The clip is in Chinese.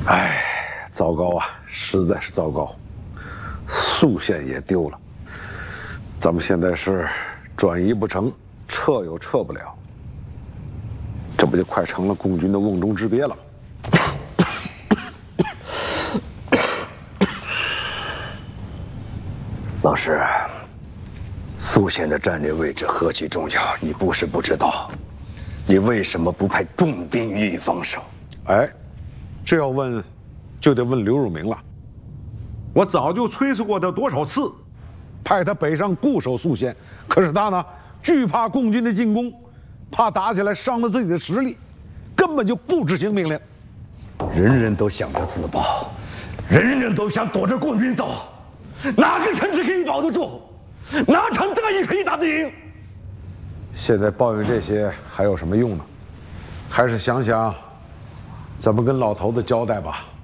哎，糟糕啊，实在是糟糕，宿县也丢了。咱们现在是转移不成，撤又撤不了，这不就快成了共军的瓮中之鳖了吗？ 老师，宿县的战略位置何其重要，你不是不知道。你为什么不派重兵予以防守？ 哎，这要问，就得问刘汝明了。我早就催促过他多少次，派他北上固守宿县，可是他呢，惧怕共军的进攻，怕打起来伤了自己的实力，根本就不执行命令。 人人都想着自保，人人都想躲着共军走，哪个城池可以保得住？哪场战役可以打得赢？ 现在抱怨这些还有什么用呢？还是想想怎么跟老头子交代吧。